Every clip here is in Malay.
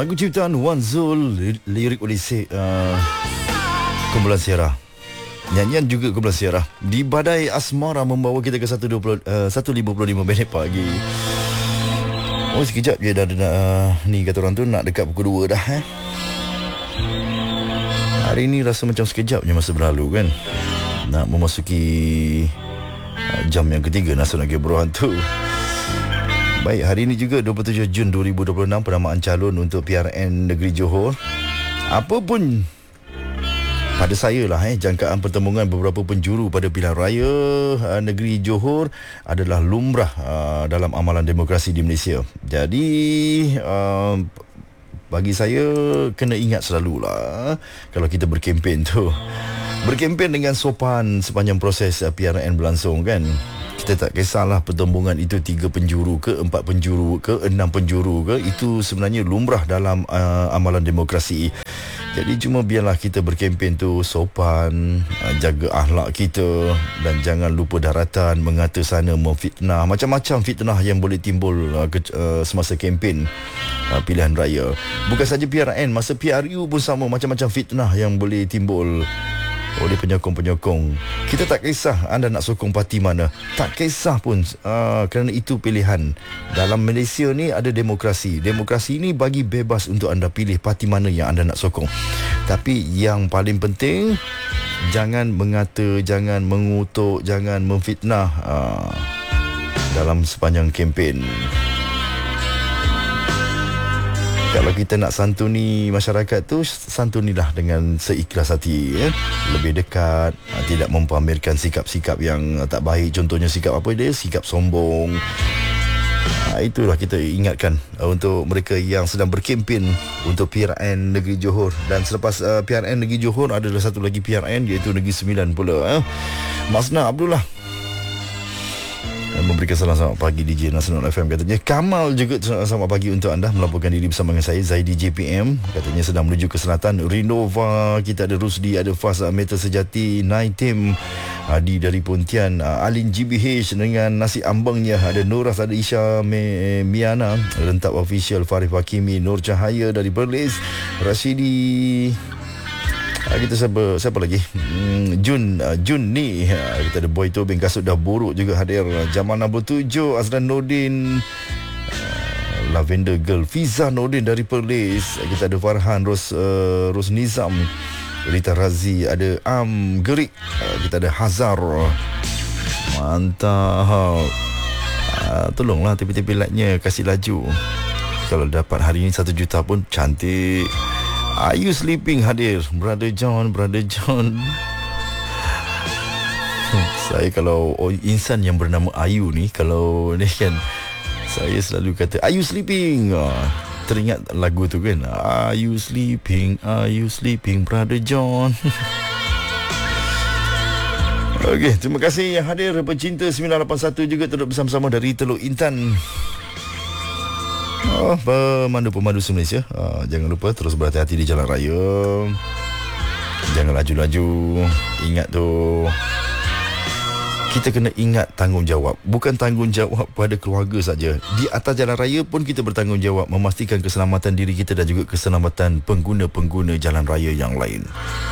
Lagu ciptaan Wan Zul, lirik oleh Kumpulan Sierra. Nyanyian juga Kumpulan Sierra. Di Badai Asmara membawa kita ke 1.55 minit pagi. Oh, sekejap je dah ni kata orang tu nak dekat pukul 2 dah. Hari ni rasa macam sekejap je masa berlalu kan. Nak memasuki jam yang ketiga Nasional Game Hantu. Baik, hari ini juga 27 Jun 2026 penamaan calon untuk PRN Negeri Johor. Apa pun pada saya lah jangkaan pertembungan beberapa penjuru pada pilihan raya Negeri Johor adalah lumrah dalam amalan demokrasi di Malaysia. Jadi bagi saya kena ingat selalulah kalau kita berkempen tu, berkempen dengan sopan sepanjang proses PRN berlangsung kan. Kita tak kisahlah pertembungan itu 3 penjuru ke 4 penjuru ke 6 penjuru ke, itu sebenarnya lumrah dalam amalan demokrasi. Jadi cuma biarlah kita berkempen tu sopan, jaga akhlak kita dan jangan lupa daratan, mengata sana, memfitnah, macam-macam fitnah yang boleh timbul semasa kempen pilihan raya. Bukan saja PRN, masa PRU pun sama, macam-macam fitnah yang boleh timbul oleh penyokong-penyokong. Kita tak kisah anda nak sokong parti mana, tak kisah pun, kerana itu pilihan. Dalam Malaysia ni ada demokrasi. Demokrasi ni bagi bebas untuk anda pilih parti mana yang anda nak sokong. Tapi yang paling penting, jangan mengata, jangan mengutuk, jangan memfitnah dalam sepanjang kempen. Kalau kita nak santuni masyarakat tu, santunilah dengan seikhlas hati, lebih dekat, tidak mempamerkan sikap-sikap yang tak baik. Contohnya sikap apa dia? Sikap sombong. Itulah kita ingatkan untuk mereka yang sedang berkempen untuk PRN Negeri Johor. Dan selepas PRN Negeri Johor adalah satu lagi PRN, iaitu Negeri Sembilan pula. Masna Abdullah memberikan selamat pagi DJ Nasional FM. Katanya Kamal juga selamat pagi untuk anda, melaporkan diri bersama dengan saya Zaidi JPM. Katanya sedang menuju ke selatan Renova. Kita ada Rusdi, ada Faz Metal Sejati, Naitim, Adi dari Pontian, Alin GBH dengan nasi ambangnya, ada Nuras, ada Isha Miana, Rentap Official, Farif Hakimi, Nur Cahaya dari Perlis, Rashidi. Kita siapa lagi? Jun ni. Kita ada Boy Tobing, kasut dah buruk juga hadir. Jamal Nabul 7, Azlan Nordin, Lavender Girl, Fiza Nordin dari Perlis. Kita ada Farhan Ros Nizam, Rita Razi, ada Gerik. Kita ada Hazar. Mantap. Tolonglah tepi-tepi lightnya kasih laju. Kalau dapat hari ini 1 juta pun cantik. Are you sleeping hadir? Brother John. Saya kalau insan yang bernama Ayu ni, kalau ni kan, saya selalu kata Are you sleeping? Teringat lagu tu kan, Are you sleeping Brother John? Okey, terima kasih yang hadir. Pecinta 981 juga terus bersama-sama dari Teluk Intan. Pemandu-pemandu Malaysia, jangan lupa terus berhati-hati di jalan raya. Jangan laju-laju. Ingat tu, kita kena ingat tanggungjawab. Bukan tanggungjawab pada keluarga saja. Di atas jalan raya pun kita bertanggungjawab memastikan keselamatan diri kita dan juga keselamatan pengguna-pengguna jalan raya yang lain.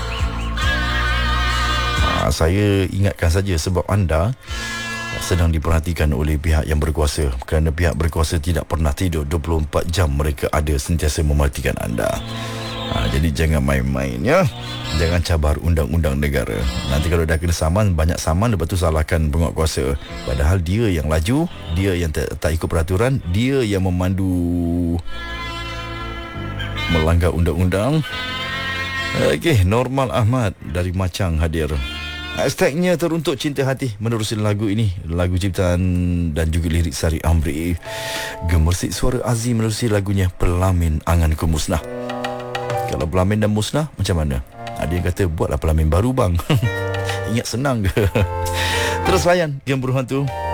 Saya ingatkan saja sebab anda sedang diperhatikan oleh pihak yang berkuasa. Kerana pihak berkuasa tidak pernah tidur, 24 jam mereka ada sentiasa mematikan anda. Jadi jangan main-main ya. Jangan cabar undang-undang negara. Nanti kalau dah kena saman, banyak saman, lepas tu salahkan penguatkuasa. Padahal dia yang laju, dia yang tak ikut peraturan, dia yang memandu melanggar undang-undang. Okey, Normal Ahmad dari Macang hadir. Hashtagnya teruntuk cinta hati menerusi lagu ini, lagu ciptaan dan juga lirik Sari Amri. Gemersik suara Azim menerusi lagunya Pelamin Anganku Musnah. Kalau pelamin dah musnah, macam mana? Ada yang kata buatlah pelamin baru bang. Ingat senang ke? Terus layan Game Hantu.